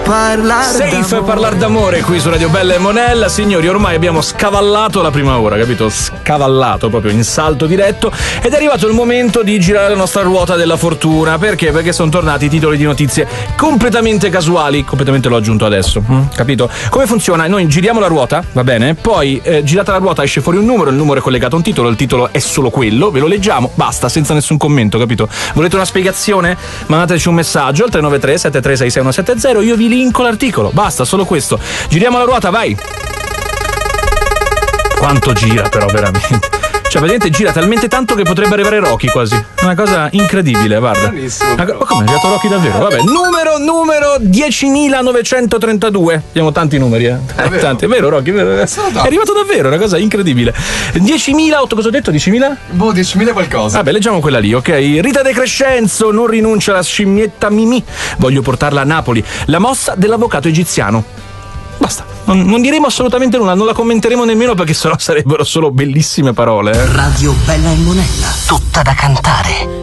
parlare d'amore qui su Radio Bella e Monella. Signori, ormai abbiamo scavallato la prima ora, capito? Scavallato proprio in salto diretto, ed è arrivato il momento di girare la nostra ruota della fortuna. Perché? Perché sono tornati i titoli di notizie completamente casuali. Completamente l'ho aggiunto adesso, capito? Come funziona? Noi giriamo la ruota, va bene? Poi girata la ruota esce fuori un numero, il numero è collegato a un titolo, il titolo è solo quello, ve lo leggiamo, basta, senza nessun commento, capito? Volete una spiegazione? Mandateci un messaggio al 393 736 6170, io vi linko l'articolo, basta, solo questo. Giriamo la ruota, vai! Quanto gira però, veramente. Cioè, praticamente gira talmente tanto che potrebbe arrivare Rocky quasi. Una cosa incredibile, guarda. Ma come è arrivato Rocky davvero? Vabbè, numero 10.932. Abbiamo tanti numeri, tanti, è vero Rocky? Vero? È arrivato davvero, una cosa incredibile. 10.008, cosa ho detto? 10.000? 10.000 qualcosa. Vabbè, leggiamo quella lì, ok? Rita De Crescenzo non rinuncia alla scimmietta Mimì. Voglio portarla a Napoli. La mossa dell'avvocato egiziano. Basta, non diremo assolutamente nulla, non la commenteremo nemmeno, perché sennò sarebbero solo bellissime parole. Radio Bella e Monella, tutta da cantare.